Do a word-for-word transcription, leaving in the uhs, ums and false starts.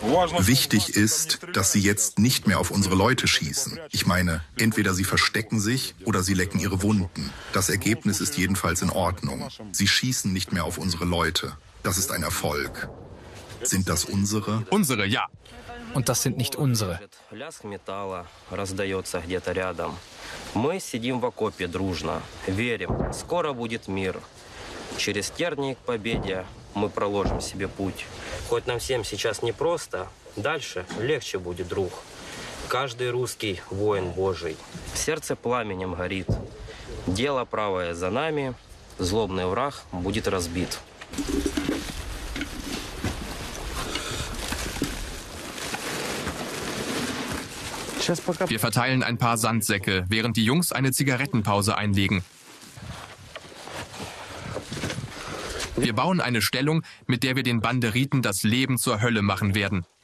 Wichtig ist, dass sie jetzt nicht mehr auf unsere Leute schießen. Ich meine, entweder sie verstecken sich oder sie lecken ihre Wunden. Das Ergebnis ist jedenfalls in Ordnung. Sie schießen nicht mehr auf unsere Leute. Das ist ein Erfolg. Sind das unsere? Unsere, ja. Und das sind nicht unsere. Мы сидим в окопе дружно, верим, скоро будет мир. Через тернии к победе мы проложим себе путь. Хоть нам всем сейчас непросто, дальше легче будет, друг. Каждый русский воин Божий в сердце пламенем горит. Дело правое за нами, злобный враг будет разбит. Wir verteilen ein paar Sandsäcke, während die Jungs eine Zigarettenpause einlegen. Wir bauen eine Stellung, mit der wir den Banderiten das Leben zur Hölle machen werden.